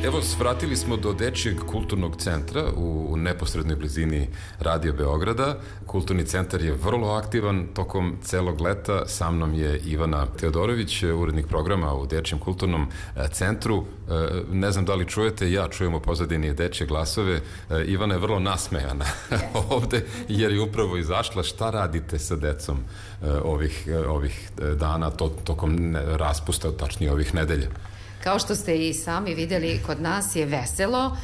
Evo, svratili smo do Dečijeg kulturnog centra u neposrednoj blizini Radio Beograda. Kulturni centar je vrlo aktivan tokom celog leta. Sa mnom je Ivana Teodorović, urednik programa u Dečijem kulturnom centru. Ne znam da li čujete, ja čujem u pozadini dečje glasove. Ivana je vrlo nasmejana ovde, jer je upravo izašla. Šta radite sa decom ovih dana, tokom raspusta, tačnije ovih nedelja? Kao što ste i sami videli, kod nas je veselo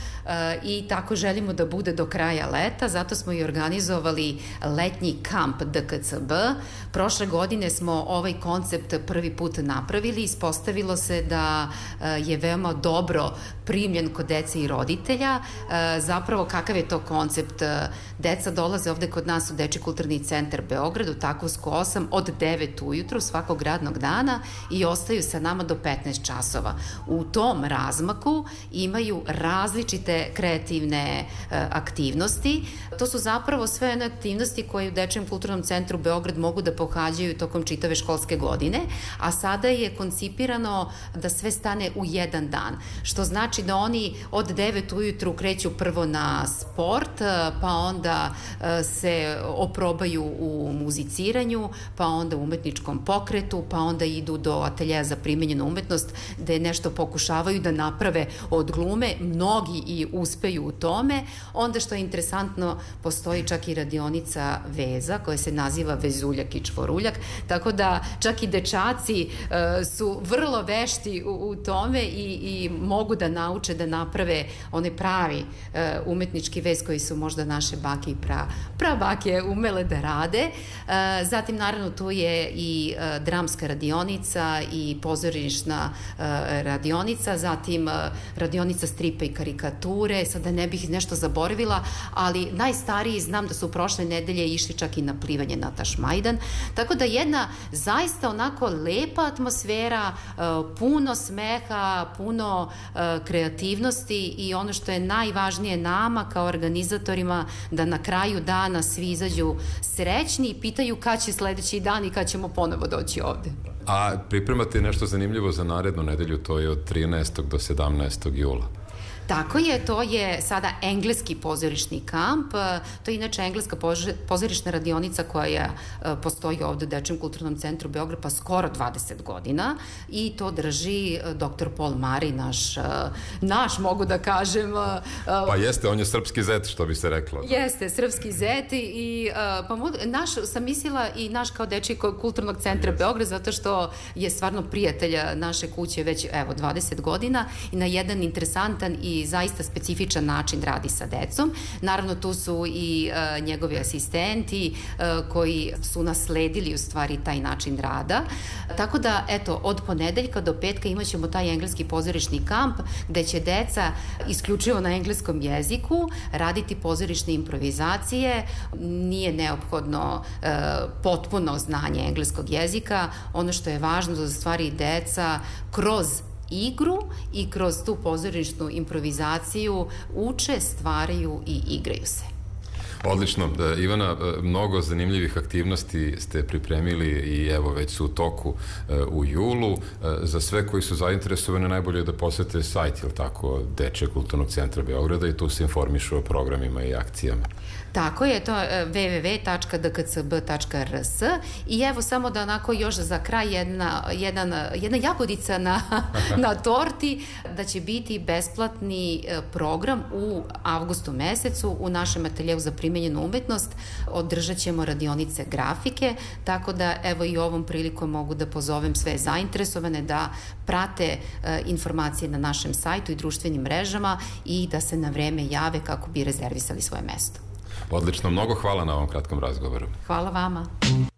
i tako želimo da bude do kraja leta, zato smo i organizovali letnji kamp DKCB. Prošle godine smo ovaj koncept prvi put napravili, ispostavilo se da je veoma dobro primljen kod dece i roditelja. Zapravo, kakav je to koncept? Deca dolaze ovde kod nas u Dečiji kulturni centar Beograd u Takovsku 8 od 9 ujutru svakog radnog dana i ostaju sa nama do 15 časova. U tom razmaku imaju različite kreativne aktivnosti. To su zapravo sve one aktivnosti koje u Dečijem kulturnom centru Beograd mogu da pohađaju tokom čitave školske godine, a sada je koncipirano da sve stane u jedan dan, što znači da oni od 9 ujutru kreću prvo na sport, pa onda se oprobaju u muziciranju, pa onda u umetničkom pokretu, pa onda idu do ateljeja za primenjenu umetnost, gde nešto pokušavaju da naprave od glume, mnogi i uspeju u tome. Onda, što je interesantno, postoji čak i radionica veza koja se naziva Vezuljak i čvoruljak, tako da čak i dečaci su vrlo vešti u tome i mogu da nauče da naprave onaj pravi umetnički vez koji su možda naše bake i prabake umele da rade. Zatim, naravno, tu je i dramska radionica i pozorišna radionica, zatim radionica stripa i karikature, sada ne bih nešto zaboravila, ali najstariji znam da su prošle nedelje išli čak i na plivanje na Tašmajdan, tako da jedna zaista onako lepa atmosfera, puno smeha, puno kreativnosti i ono što je najvažnije nama kao organizatorima, da na kraju dana svi izađu srećni i pitaju kad će sledeći dan i kad ćemo ponovo doći ovde. A pripremate nešto zanimljivo za narednu nedelju, to je od 13. do 17. jula. Tako je, to je sada engleski pozorišni kamp, to je inače engleska pozorišna radionica koja postoji ovde u Dečijem kulturnom centru Beograd pa skoro 20 godina i to drži dr. Paul Murray, naš mogu da kažem. Pa jeste, on je srpski zet, što bi se reklo. Jeste, srpski zet i sam mislila i naš kao Dečijeg kulturnog centra Beograd, zato što je stvarno prijatelja naše kuće već 20 godina i na jedan interesantan i zaista specifičan način radi sa decom. Naravno, tu su i njegovi asistenti koji su nasledili u stvari taj način rada. Tako da, eto, od ponedeljka do petka imaćemo taj engleski pozorišni kamp gde će deca isključivo na engleskom jeziku raditi pozorišne improvizacije. Nije neophodno potpuno znanje engleskog jezika. Ono što je važno da stvari deca kroz igru i kroz tu pozorišnu improvizaciju uče, stvaraju i igraju se. Odlično. Ivana, mnogo zanimljivih aktivnosti ste pripremili i evo već su u toku u julu. Za sve koji su zainteresovani najbolje je da posete sajt, ili tako, Dečijeg kulturnog centra Beograda i tu se informišu o programima i akcijama. Tako je, to je www.dkcb.rs i evo samo da onako još za kraj jedna jagodica na torti, da će biti besplatni program u avgustu mesecu u našem ateljevu za primenjenu umetnost. Održat ćemo radionice grafike, tako da evo i ovom prilikom mogu da pozovem sve zainteresovane da prate informacije na našem sajtu i društvenim mrežama i da se na vreme jave kako bi rezervisali svoje mesto. Odlično, mnogo hvala na ovom kratkom razgovoru. Hvala vama.